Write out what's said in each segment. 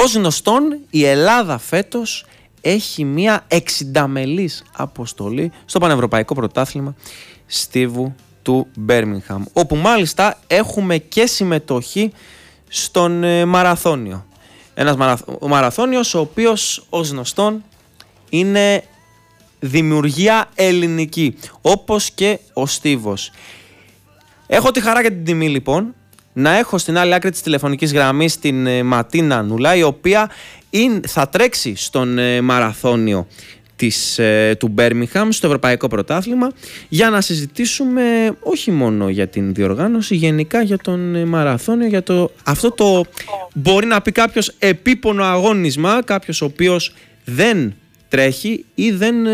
Ως γνωστόν, η Ελλάδα φέτος έχει μία 60μελής αποστολή στο Πανευρωπαϊκό Πρωτάθλημα Στίβου του Μπέρμιγχαμ, όπου μάλιστα έχουμε και συμμετοχή στον μαραθώνιο. Ένας μαραθώνιος ο οποίος ως γνωστόν είναι δημιουργία ελληνική, όπως και ο Στίβος. Έχω τη χαρά και την τιμή λοιπόν να έχω στην άλλη άκρη της τηλεφωνικής γραμμής την Ματίνα Νουλά, η οποία θα τρέξει στον μαραθώνιο του Μπέρμιγχαμ στο Ευρωπαϊκό Πρωτάθλημα, για να συζητήσουμε όχι μόνο για την διοργάνωση, γενικά για τον μαραθώνιο, για αυτό το μπορεί να πει κάποιος επίπονο αγώνισμα, κάποιος ο οποίος δεν τρέχει ή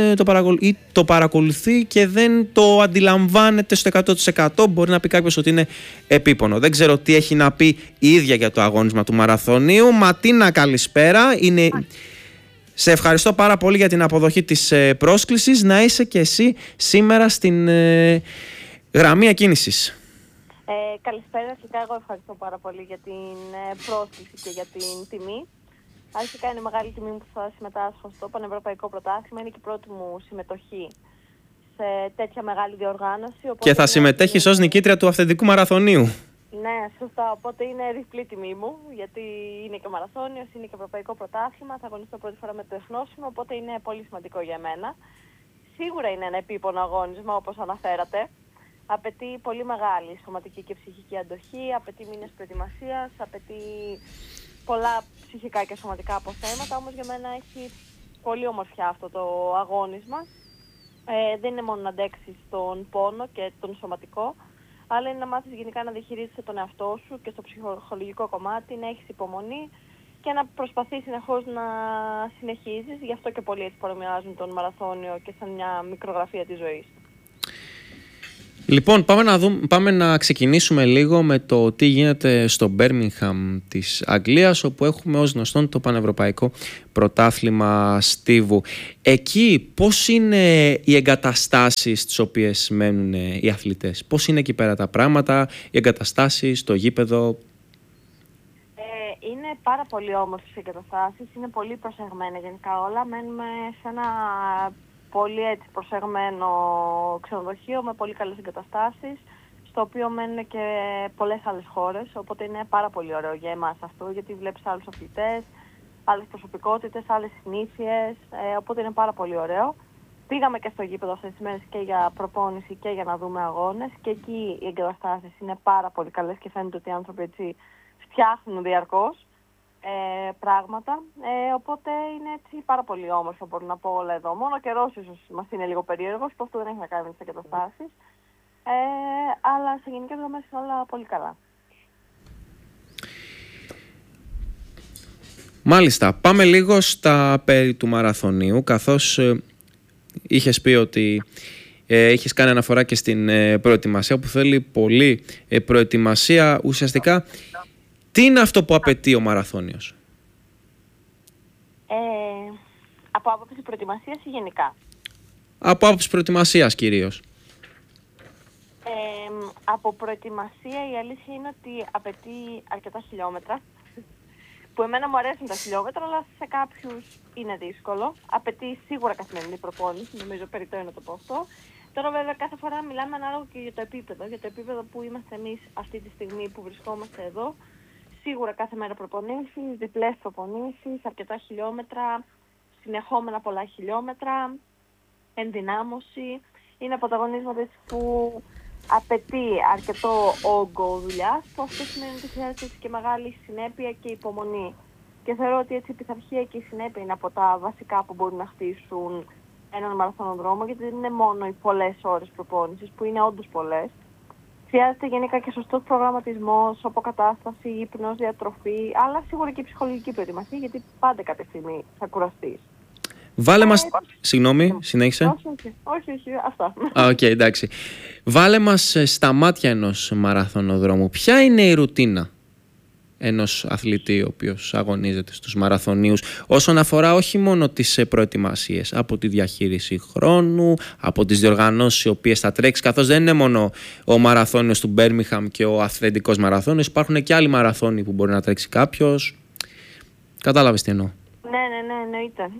το παρακολουθεί και δεν το αντιλαμβάνεται στο 100%. Μπορεί να πει κάποιος ότι είναι επίπονο. Δεν ξέρω τι έχει να πει η ίδια για το αγώνισμα του μαραθωνίου. Ματίνα, καλησπέρα. Σε ευχαριστώ πάρα πολύ για την αποδοχή της πρόσκλησης να είσαι και εσύ σήμερα στην γραμμή εκκίνησης. Καλησπέρα. Αρχικά εγώ ευχαριστώ πάρα πολύ για την πρόσκληση και για την τιμή. Αρχικά είναι μεγάλη τιμή που θα συμμετάσχω στο Πανευρωπαϊκό Πρωτάθλημα. Είναι και η πρώτη μου συμμετοχή σε τέτοια μεγάλη διοργάνωση. Και θα συμμετέχεις ως νικήτρια του αυθεντικού μαραθωνίου. Ναι, σωστά. Οπότε είναι διπλή τιμή μου, γιατί είναι και μαραθώνιος, είναι και Ευρωπαϊκό Πρωτάθλημα. Θα αγωνιστώ πρώτη φορά με το εθνόσημο, οπότε είναι πολύ σημαντικό για μένα. Σίγουρα είναι ένα επίπονο αγώνισμα, όπως αναφέρατε. Απαιτεί πολύ μεγάλη σωματική και ψυχική αντοχή, απαιτεί μήνες προετοιμασίας, απαιτεί πολλά ψυχικά και σωματικά αποθέματα, όμως για μένα έχει πολύ ομορφιά αυτό το αγώνισμα. Δεν είναι μόνο να αντέξεις τον πόνο και τον σωματικό, αλλά είναι να μάθεις γενικά να διαχειρίζεσαι τον εαυτό σου και στο ψυχολογικό κομμάτι, να έχεις υπομονή και να προσπαθείς συνεχώς να συνεχίζεις. Γι' αυτό και πολλοί έτσι παρομοιάζουν τον μαραθώνιο και σαν μια μικρογραφία της ζωής. Λοιπόν, πάμε να ξεκινήσουμε λίγο με το τι γίνεται στο Μπέρμιγχαμ της Αγγλίας, όπου έχουμε ως γνωστόν το Πανευρωπαϊκό Πρωτάθλημα Στίβου. Εκεί πώς είναι οι εγκαταστάσεις στις οποίες μένουν οι αθλητές? Πώς είναι εκεί πέρα τα πράγματα, οι εγκαταστάσεις, το γήπεδο? Είναι πάρα πολύ όμορφες οι εγκαταστάσεις, είναι πολύ προσεγμένα γενικά όλα. Μένουμε σε ένα πολύ έτσι προσεγμένο ξενοδοχείο με πολύ καλές εγκαταστάσεις, στο οποίο μένουν και πολλές άλλες χώρες, οπότε είναι πάρα πολύ ωραίο για εμάς αυτό, γιατί βλέπεις άλλους αθλητές, άλλες προσωπικότητες, άλλες συνήθειες, οπότε είναι πάρα πολύ ωραίο. Πήγαμε και στο γήπεδο αυτές τις μέρες και για προπόνηση και για να δούμε αγώνες, και εκεί οι εγκαταστάσεις είναι πάρα πολύ καλές και φαίνεται ότι οι άνθρωποι έτσι φτιάχνουν διαρκώς πράγματα, οπότε είναι έτσι πάρα πολύ όμορφο, μπορώ να πω, όλα εδώ. Μόνο ο καιρός ίσως μας είναι λίγο περίεργος, που αυτό δεν έχει να κάνει με τις εγκαταστάσεις, αλλά σε γενικές γραμμές είναι όλα πολύ καλά. Μάλιστα, πάμε λίγο στα περί του μαραθωνίου, καθώς είχες πει ότι είχες κάνει αναφορά και στην προετοιμασία, που θέλει πολύ προετοιμασία. Ουσιαστικά, τι είναι αυτό που απαιτεί ο μαραθώνιος? Από άποψη προετοιμασίας ή γενικά? Από άποψη προετοιμασίας κυρίως. Από προετοιμασία η αλήθεια είναι ότι απαιτεί αρκετά χιλιόμετρα, που εμένα μου αρέσουν τα χιλιόμετρα, αλλά σε κάποιους είναι δύσκολο. Απαιτεί σίγουρα καθημερινή προπόνηση, νομίζω περιττό είναι να το πω αυτό. Τώρα βέβαια κάθε φορά μιλάμε ανάλογα και για το επίπεδο που είμαστε εμείς αυτή τη στιγμή που βρισκόμαστε εδώ. Σίγουρα κάθε μέρα προπονήσεις, διπλές προπονήσεις, αρκετά χιλιόμετρα, συνεχόμενα πολλά χιλιόμετρα, ενδυνάμωση. Είναι από τα αγωνίσματα που απαιτεί αρκετό όγκο δουλειάς, που αυτό σημαίνει ότι χρειάζεται και μεγάλη συνέπεια και υπομονή. Και θεωρώ ότι έτσι η πειθαρχία και η συνέπεια είναι από τα βασικά που μπορούν να χτίσουν έναν μαραθωνοδρόμο, γιατί δεν είναι μόνο οι πολλές ώρες προπόνησης, που είναι όντως πολλές. Χρειάζεται γενικά και σωστός προγραμματισμός, αποκατάσταση, ύπνος, διατροφή, αλλά σίγουρα και ψυχολογική προετοιμασία, γιατί πάντα κάποια στιγμή θα κουραστείς. Βάλε μας... Συγγνώμη, συνέχισε. Όχι, αυτά. Οκ, εντάξει. Βάλε μας στα μάτια ενός μαραθωνοδρόμου. Ποια είναι η ρουτίνα ενός αθλητή ο οποίος αγωνίζεται στους μαραθωνίους, όσον αφορά όχι μόνο τις προετοιμασίες, από τη διαχείριση χρόνου, από τις διοργανώσεις οι οποίες θα τρέξει, καθώς δεν είναι μόνο ο μαραθώνιος του Μπέρμιγχαμ και ο αυθεντικός μαραθώνιος, υπάρχουν και άλλοι μαραθώνιοι που μπορεί να τρέξει κάποιος. Κατάλαβες τι εννοώ. Ναι, εννοείται.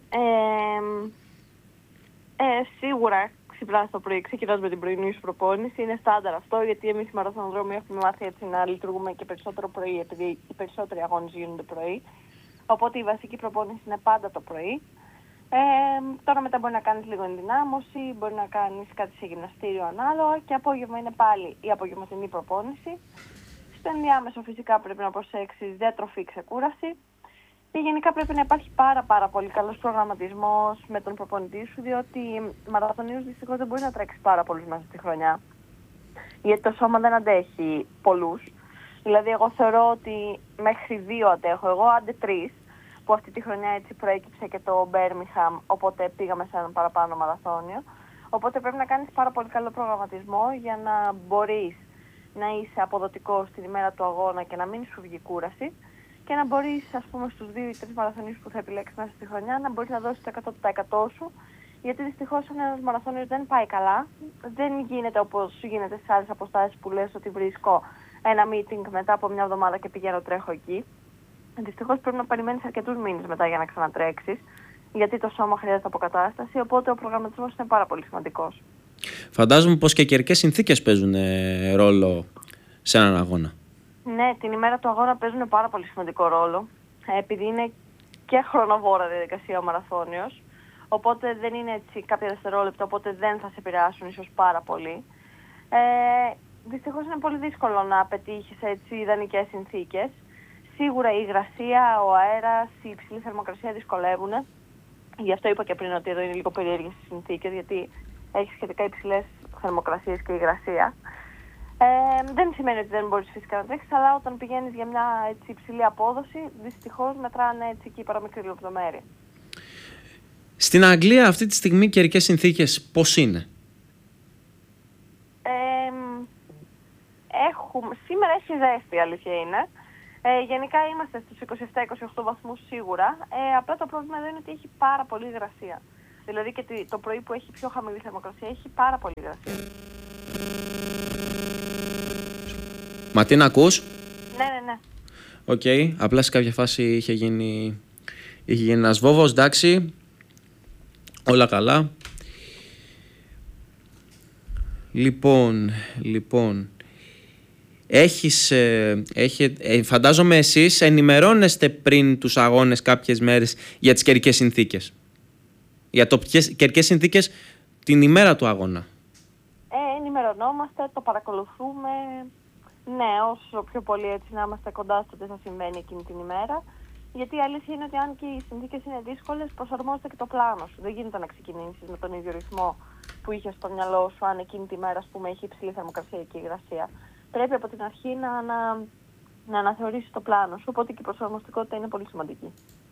Σίγουρα ξυπνάς το πρωί, ξεκινάς με την πρωινή σου προπόνηση. Είναι στάνταρ αυτό, γιατί εμείς οι μαραθωνοδρόμοι έχουμε μάθει έτσι να λειτουργούμε και περισσότερο πρωί, επειδή οι περισσότεροι αγώνες γίνονται πρωί. Οπότε η βασική προπόνηση είναι πάντα το πρωί. Τώρα μετά μπορεί να κάνεις λίγο ενδυνάμωση, μπορεί να κάνεις κάτι σε γυμναστήριο ανάλογα και απόγευμα είναι πάλι η απογευματινή προπόνηση. Στο ενδιάμεσο φυσικά πρέπει να προσέξεις διατροφή, ξεκούραση. Και γενικά πρέπει να υπάρχει πάρα πολύ καλός προγραμματισμός με τον προπονητή σου, διότι μαραθωνίους δυστυχώς δεν μπορεί να τρέξει πάρα πολλούς μέσα στη χρονιά. Γιατί το σώμα δεν αντέχει πολλούς. Δηλαδή εγώ θεωρώ ότι μέχρι 2 αντέχω, εγώ άντε 3, που αυτή τη χρονιά έτσι προέκυψε και το Birmingham, οπότε πήγαμε σε έναν παραπάνω μαραθώνιο. Οπότε πρέπει να κάνεις πάρα πολύ καλό προγραμματισμό για να μπορείς να είσαι αποδοτικός την ημέρα του αγώνα και να μην σου βγει κούραση. Και να μπορείς, ας πούμε, στους 2 ή 3 μαραθωνίους που θα επιλέξεις μέσα στη χρονιά, να μπορείς να δώσεις το 100% σου. Γιατί δυστυχώς ένας μαραθώνιος δεν πάει καλά. Δεν γίνεται όπως γίνεται σε άλλες αποστάσεις που λες ότι βρίσκω ένα meeting μετά από μια εβδομάδα και πηγαίνω τρέχω εκεί. Δυστυχώς πρέπει να περιμένεις αρκετούς μήνες μετά για να ξανατρέξεις. Γιατί το σώμα χρειάζεται αποκατάσταση, οπότε ο προγραμματισμός είναι πάρα πολύ σημαντικός. Φαντάζομαι πως και καιρικές συνθήκες παίζουν ρόλο σε έναν αγώνα. Ναι, την ημέρα του αγώνα παίζουν πάρα πολύ σημαντικό ρόλο, επειδή είναι και χρονοβόρα διαδικασία ο μαραθώνιος, οπότε δεν είναι έτσι κάποια δευτερόλεπτα, οπότε δεν θα σε επηρεάσουν ίσως πάρα πολύ. Δυστυχώς είναι πολύ δύσκολο να πετύχεις έτσι ιδανικές συνθήκες. Σίγουρα η υγρασία, ο αέρας, η υψηλή θερμοκρασία δυσκολεύουν. Γι' αυτό είπα και πριν ότι εδώ είναι λίγο περίεργες οι συνθήκες, γιατί έχει σχετικά υψηλές θερμοκρασίες και υγρασία. Δεν σημαίνει ότι δεν μπορείς φυσικά να τρέξεις, αλλά όταν πηγαίνεις για μια έτσι υψηλή απόδοση, δυστυχώς μετράνε έτσι και η παραμικρή λεπτομέρεια. Στην Αγγλία αυτή τη στιγμή καιρικές συνθήκες πώς είναι? Σήμερα έχει ζέστη, η αλήθεια είναι. Γενικά είμαστε στους 27-28 βαθμούς σίγουρα. Απλά το πρόβλημα εδώ είναι ότι έχει πάρα πολύ υγρασία. Δηλαδή και το πρωί που έχει πιο χαμηλή θερμοκρασία έχει πάρα πολύ υγρασία. Ματίνα, ακούς? Ναι. Οκ. Απλά σε κάποια φάση είχε γίνει ένας βόβος, εντάξει. Όλα καλά. Λοιπόν. Φαντάζομαι εσείς ενημερώνεστε πριν τους αγώνες κάποιες μέρες για τις καιρικές συνθήκες. Για το καιρικές συνθήκες την ημέρα του αγώνα. Ενημερωνόμαστε, το παρακολουθούμε. Ναι, όσο πιο πολύ έτσι να είμαστε κοντά στο τι θα συμβαίνει εκείνη την ημέρα. Γιατί η αλήθεια είναι ότι αν και οι συνθήκες είναι δύσκολες, προσαρμόζεται και το πλάνο σου. Δεν γίνεται να ξεκινήσεις με τον ίδιο ρυθμό που είχες στο μυαλό σου, αν εκείνη τη μέρα, ας πούμε, έχει υψηλή θερμοκρασία και υγρασία. Πρέπει από την αρχή να αναθεωρήσεις το πλάνο σου, οπότε και η προσαρμοστικότητα είναι πολύ σημαντική.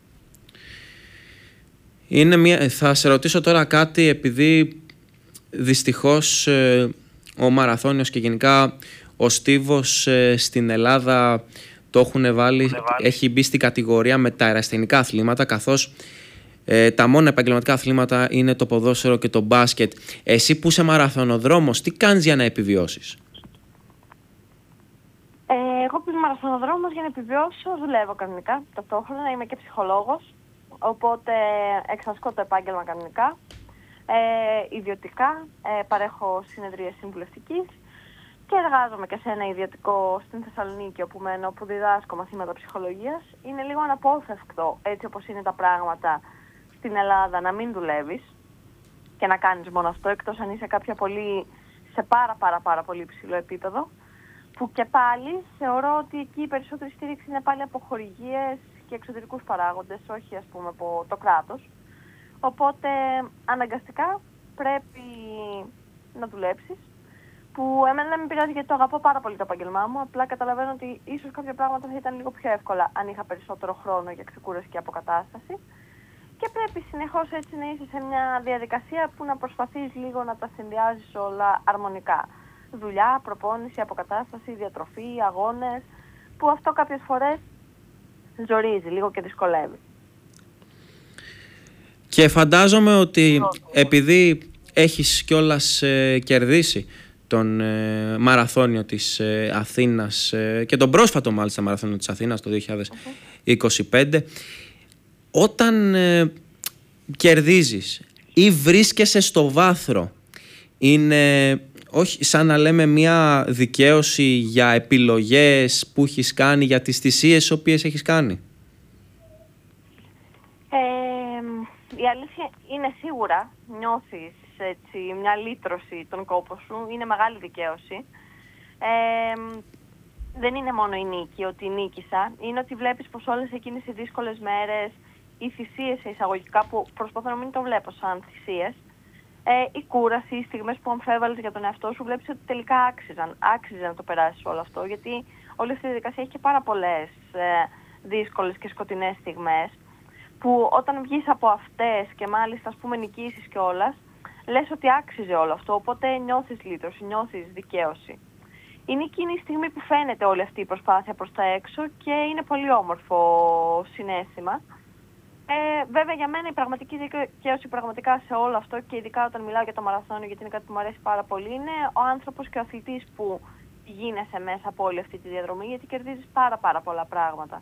Θα σε ρωτήσω τώρα κάτι, επειδή δυστυχώς ο μαραθώνιος και γενικά ο στίβος στην Ελλάδα το έχουν βάλει, έχει μπει στην κατηγορία με τα αερασιτεχνικά αθλήματα, καθώς τα μόνα επαγγελματικά αθλήματα είναι το ποδόσφαιρο και το μπάσκετ. Εσύ που είσαι μαραθωνοδρόμος, τι κάνεις για να επιβιώσεις? Εγώ που είμαι μαραθωνοδρόμος, για να επιβιώσω δουλεύω κανονικά. Ταυτόχρονα είμαι και ψυχολόγος, οπότε εξασκώ το επάγγελμα κανονικά. Ιδιωτικά παρέχω συνεδρίες συμβουλευτικής και εργάζομαι και σε ένα ιδιωτικό στην Θεσσαλονίκη όπου μένω, όπου διδάσκω μαθήματα ψυχολογίας. Είναι λίγο αναπόφευκτο, έτσι όπως είναι τα πράγματα στην Ελλάδα, να μην δουλεύεις και να κάνεις μόνο αυτό, εκτός αν είσαι σε πάρα πολύ υψηλό επίπεδο, που και πάλι θεωρώ ότι εκεί η περισσότερη στήριξη είναι πάλι από χορηγίες και εξωτερικούς παράγοντες, όχι ας πούμε από το κράτος. Οπότε αναγκαστικά πρέπει να δουλέψεις, που εμένα δεν με πειράζει γιατί το αγαπώ πάρα πολύ το επάγγελμά μου, απλά καταλαβαίνω ότι ίσως κάποια πράγματα θα ήταν λίγο πιο εύκολα αν είχα περισσότερο χρόνο για ξεκούραση και αποκατάσταση. Και πρέπει συνεχώς έτσι να είσαι σε μια διαδικασία που να προσπαθείς λίγο να τα συνδυάζεις όλα αρμονικά. Δουλειά, προπόνηση, αποκατάσταση, διατροφή, αγώνες, που αυτό κάποιες φορές ζορίζει λίγο και δυσκολεύει. Και φαντάζομαι ότι επειδή έχεις κιόλας κερδίσει τον μαραθώνιο της Αθήνας και τον πρόσφατο μάλιστα μαραθώνιο της Αθήνας το 2025, όταν κερδίζεις ή βρίσκεσαι στο βάθρο, είναι όχι σαν να λέμε μια δικαίωση για επιλογές που έχεις κάνει, για τις θυσίες τις οποίες έχεις κάνει? Η αλήθεια είναι σίγουρα νιώθεις έτσι, μια λύτρωση των κόπων σου, είναι μεγάλη δικαίωση. Δεν είναι μόνο η νίκη, ότι νίκησα, είναι ότι βλέπεις πως όλες εκείνες οι δύσκολες μέρες, οι θυσίες εισαγωγικά που προσπαθώ να μην το βλέπω σαν θυσίες, η κούραση, οι στιγμές που αμφέβαλες για τον εαυτό σου, βλέπεις ότι τελικά άξιζε να το περάσεις όλο αυτό, γιατί όλη αυτή η διαδικασία έχει και πάρα πολλές δύσκολες και σκοτεινές στιγμές, που όταν βγεις από αυτές και μάλιστα ας πούμε νικήσεις κιόλας, λες ότι άξιζε όλο αυτό, οπότε νιώθεις λύτρωση, νιώθεις δικαίωση. Είναι εκείνη η στιγμή που φαίνεται όλη αυτή η προσπάθεια προς τα έξω και είναι πολύ όμορφο συναίσθημα. Βέβαια για μένα η πραγματική δικαίωση πραγματικά σε όλο αυτό, και ειδικά όταν μιλάω για το μαραθώνιο, γιατί είναι κάτι που μου αρέσει πάρα πολύ, είναι ο άνθρωπος και ο αθλητής που γίνεσαι μέσα από όλη αυτή τη διαδρομή, γιατί κερδίζεις πάρα πολλά πράγματα.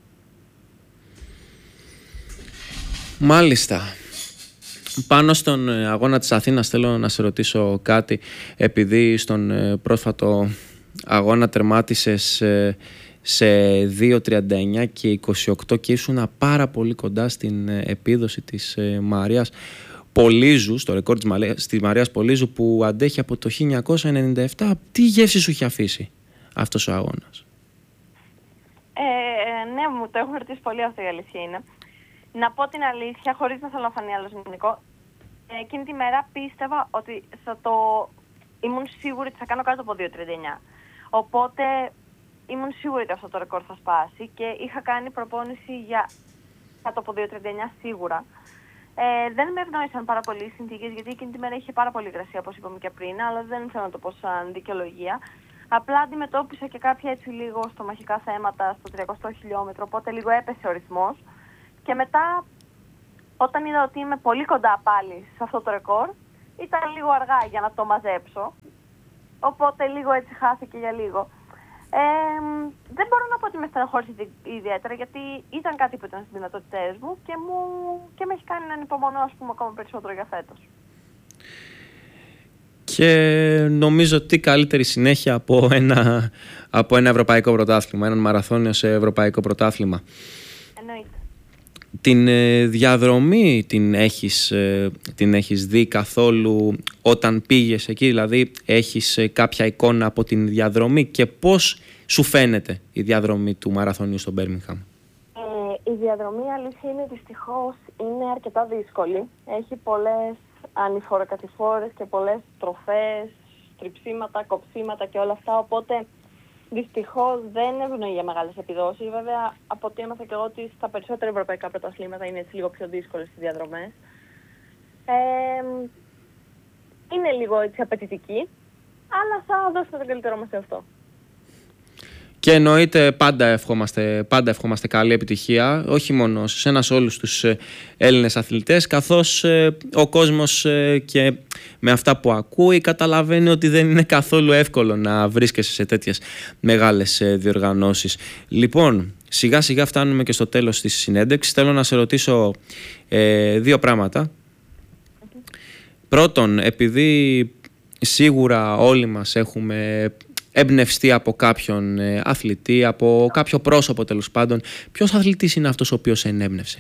Μάλιστα. Πάνω στον αγώνα της Αθήνας θέλω να σε ρωτήσω κάτι, επειδή στον πρόσφατο αγώνα τερμάτισες σε 2.39 και 28 και ήσουν πάρα πολύ κοντά στην επίδοση της Μαρίας Πολύζου, στο ρεκόρ της Μαρίας Πολύζου που αντέχει από το 1997. Τι γεύση σου είχε αφήσει αυτός ο αγώνας? Ναι, μου το έχουν ρωτήσει πολύ αυτό, η αλήθεια είναι. Να πω την αλήθεια, χωρίς να θέλω να φανεί αλαζονικό, εκείνη τη μέρα πίστευα ότι ήμουν σίγουρη ότι θα κάνω κάτω από 2.39. Οπότε ήμουν σίγουρη ότι αυτό το ρεκόρ θα σπάσει και είχα κάνει προπόνηση για κάτω από 2.39 σίγουρα. Δεν με ευνόησαν πάρα πολύ οι συνθήκες, γιατί εκείνη τη μέρα είχε πάρα πολύ υγρασία, όπως είπαμε και πριν, αλλά δεν θέλω να το πω σαν δικαιολογία. Απλά αντιμετώπισα και κάποια έτσι λίγο στομαχικά θέματα στο 300 χιλιόμετρο, οπότε λίγο έπεσε ο ρυθμός. Και μετά, όταν είδα ότι είμαι πολύ κοντά πάλι σε αυτό το ρεκόρ, ήταν λίγο αργά για να το μαζέψω. Οπότε λίγο έτσι χάθηκε για λίγο. Δεν μπορώ να πω ότι με στεναχώρησε ιδιαίτερα, γιατί ήταν κάτι που ήταν στις δυνατότητές μου και με έχει κάνει να ανυπομονώ, ας πούμε, ακόμα περισσότερο για φέτος. Και νομίζω ότι καλύτερη συνέχεια από ένα ευρωπαϊκό πρωτάθλημα, έναν μαραθώνιο σε ευρωπαϊκό πρωτάθλημα. Εννοείται. Την διαδρομή την έχεις δει καθόλου όταν πήγες εκεί? Δηλαδή έχεις κάποια εικόνα από την διαδρομή και πώς σου φαίνεται η διαδρομή του μαραθωνίου στο Μπέρμιγχαμ? Η διαδρομή, αλήθεια είναι, δυστυχώς είναι αρκετά δύσκολη. Έχει πολλές ανηφοροκατηφόρες και πολλές τροφές, τριψίματα, κοψίματα και όλα αυτά, οπότε δυστυχώς δεν ευνοεί για μεγάλες επιδόσεις. Βέβαια, από ό,τι έμαθα και εγώ, ότι στα περισσότερα ευρωπαϊκά πρωταθλήματα είναι έτσι λίγο πιο δύσκολες οι διαδρομές. Είναι λίγο έτσι απαιτητική, αλλά θα δώσουμε τον καλύτερό μας σε αυτό. Και εννοείται πάντα ευχόμαστε καλή επιτυχία, όχι μόνο σε ένα, σε όλους τους Έλληνες αθλητές, καθώς ο κόσμος και με αυτά που ακούει καταλαβαίνει ότι δεν είναι καθόλου εύκολο να βρίσκεσαι σε τέτοιες μεγάλες διοργανώσεις. Λοιπόν, σιγά σιγά φτάνουμε και στο τέλος της συνέντευξης. Θέλω να σε ρωτήσω δύο πράγματα. Πρώτον, επειδή σίγουρα όλοι μας έχουμε εμπνευστεί από κάποιον αθλητή, από κάποιο πρόσωπο τέλος πάντων, ποιος αθλητής είναι αυτός ο οποίος σε ενέπνευσε?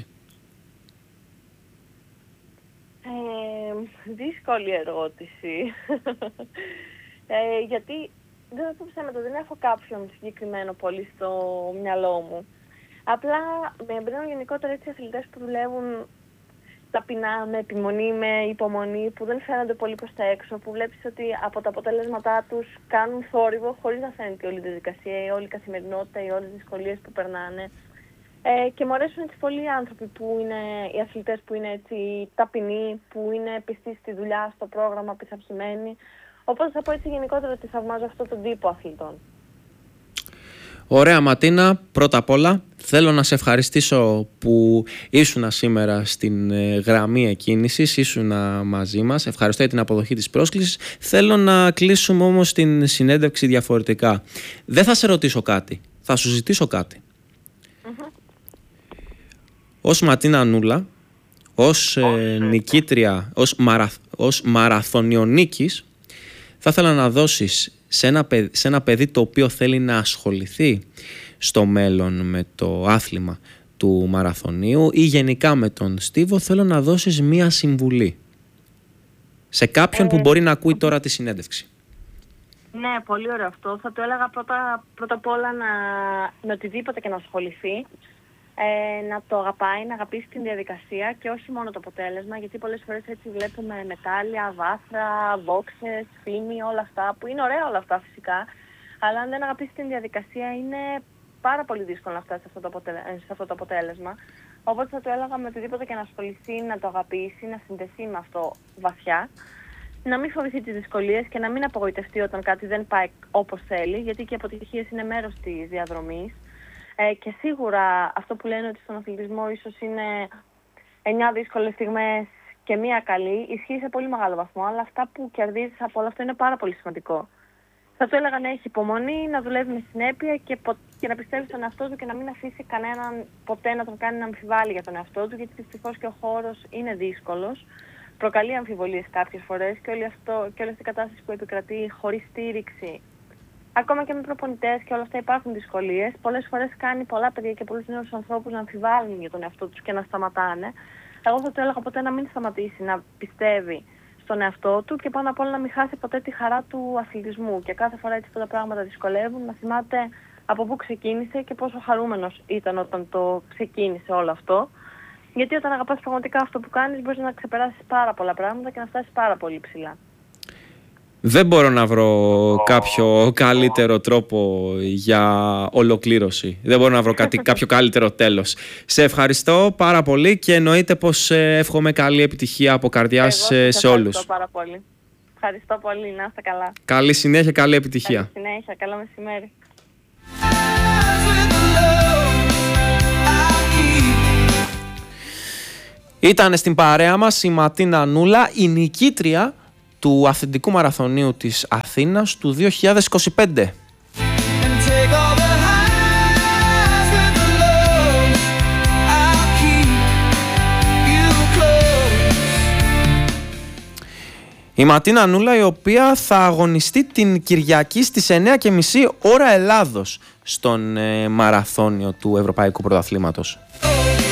Δύσκολη ερώτηση. Γιατί δεν θα πω ψέματα, δεν έχω κάποιον συγκεκριμένο πολύ στο μυαλό μου. Απλά με εμπνέουν γενικότερα έτσι αθλητές που δουλεύουν ταπεινά, με επιμονή, με υπομονή, που δεν φαίνονται πολύ προς τα έξω, που βλέπεις ότι από τα αποτελέσματά τους κάνουν θόρυβο χωρίς να φαίνεται όλη η διαδικασία, όλη η καθημερινότητα, οι όλες τις δυσκολίες που περνάνε. Και μου αρέσουν έτσι πολλοί οι άνθρωποι που είναι οι αθλητές που είναι έτσι ταπεινοί, που είναι πιστοί στη δουλειά, στο πρόγραμμα, πειθαρχημένοι. Οπότε θα πω έτσι γενικότερα ότι θαυμάζω αυτόν τον τύπο αθλητών. Ωραία, Ματίνα, πρώτα απ' όλα θέλω να σε ευχαριστήσω που ήσουνα σήμερα στην γραμμή εκκίνησης, ήσουνα μαζί μας. Ευχαριστώ για την αποδοχή της πρόσκλησης. Θέλω να κλείσουμε όμως την συνέντευξη διαφορετικά. Δεν θα σε ρωτήσω κάτι, θα σου ζητήσω κάτι. ως Ματίνα Νούλα, ως νικήτρια, ως μαραθωνιονίκης, θα ήθελα να δώσεις σε ένα παιδί το οποίο θέλει να ασχοληθεί στο μέλλον με το άθλημα του μαραθωνίου ή γενικά με τον στίβο, θέλω να δώσεις μία συμβουλή σε κάποιον που μπορεί να ακούει τώρα τη συνέντευξη. Ναι, πολύ ωραίο αυτό. Θα του έλεγα πρώτα απ' όλα με οτιδήποτε και να ασχοληθεί, να το αγαπάει, να αγαπήσει την διαδικασία και όχι μόνο το αποτέλεσμα, γιατί πολλές φορές έτσι βλέπουμε μετάλλια, βάθρα, βόξες, φήμη, όλα αυτά, που είναι ωραία όλα αυτά φυσικά, αλλά αν δεν αγαπήσει την διαδικασία είναι πάρα πολύ δύσκολο να φτάσει σε αυτό το αποτέλεσμα. Οπότε θα του έλεγα με οτιδήποτε και να ασχοληθεί, να το αγαπήσει, να συνδεθεί με αυτό βαθιά, να μην φοβηθεί τις δυσκολίες και να μην απογοητευτεί όταν κάτι δεν πάει όπως θέλει, γιατί και οι αποτυχίες είναι μέρος της διαδρομής. Και σίγουρα αυτό που λένε ότι στον αθλητισμό ίσως είναι 9 δύσκολες στιγμές και μία καλή, ισχύει σε πολύ μεγάλο βαθμό, αλλά αυτά που κερδίζεις από όλο αυτό είναι πάρα πολύ σημαντικό. Θα του έλεγα να έχει υπομονή, να δουλεύει με συνέπεια και να πιστεύει στον εαυτό του και να μην αφήσει κανέναν ποτέ να τον κάνει να αμφιβάλλει για τον εαυτό του, γιατί δυστυχώς και ο χώρος είναι δύσκολος, προκαλεί αμφιβολίες κάποιες φορές και όλη αυτή η κατάσταση που επικρατεί χωρίς στήριξη. Ακόμα και με προπονητές και όλα αυτά υπάρχουν δυσκολίες. Πολλές φορές κάνει πολλά παιδιά και πολλούς νέους ανθρώπους να αμφιβάλλουν για τον εαυτό τους και να σταματάνε. Εγώ θα του έλεγα ποτέ να μην σταματήσει, να πιστεύει στον εαυτό του και πάνω απ' όλα να μην χάσει ποτέ τη χαρά του αθλητισμού. Και κάθε φορά έτσι που τα πράγματα δυσκολεύουν, να θυμάται από πού ξεκίνησε και πόσο χαρούμενος ήταν όταν το ξεκίνησε όλο αυτό. Γιατί όταν αγαπάς πραγματικά αυτό που κάνεις, μπορείς να ξεπεράσεις πάρα πολλά πράγματα και να φτάσεις πάρα πολύ ψηλά. Δεν μπορώ να βρω κάποιο καλύτερο τρόπο για ολοκλήρωση. Δεν μπορώ να βρω κάποιο καλύτερο τέλος. Σε ευχαριστώ πάρα πολύ και εννοείται πως εύχομαι καλή επιτυχία από καρδιάς σε όλους. Ευχαριστώ πάρα πολύ. Ευχαριστώ πολύ. Να είστε καλά. Καλή συνέχεια, καλή επιτυχία. Καλή συνέχεια. Καλό μεσημέρι. Ήταν στην παρέα μας η Ματίνα Νούλα, η νικήτρια του αθλητικού μαραθωνίου της Αθήνας του 2025. Η Ματίνα Νούλα, η οποία θα αγωνιστεί την Κυριακή στις 9:30 ώρα Ελλάδος στον μαραθώνιο του Ευρωπαϊκού Πρωταθλήματος.